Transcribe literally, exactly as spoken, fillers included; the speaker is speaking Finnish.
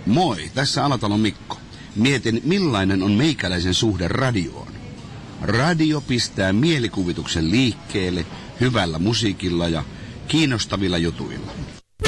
Moi, tässä Alatalon Mikko. Mietin, millainen on meikäläisen suhde radioon. Radio pistää mielikuvituksen liikkeelle hyvällä musiikilla ja kiinnostavilla jutuilla.